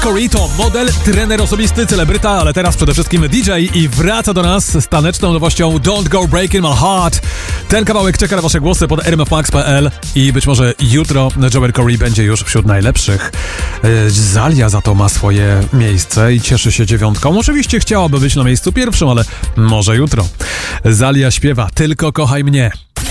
Corey to model, trener osobisty, celebryta, ale teraz przede wszystkim DJ i wraca do nas z taneczną nowością Don't Go Breaking My Heart. Ten kawałek czeka na wasze głosy pod rmfmax.pl i być może jutro Joel Corey będzie już wśród najlepszych. Zalia za to ma swoje miejsce i cieszy się 9. Oczywiście chciałaby być na miejscu pierwszym, ale może jutro. Zalia śpiewa Tylko kochaj mnie.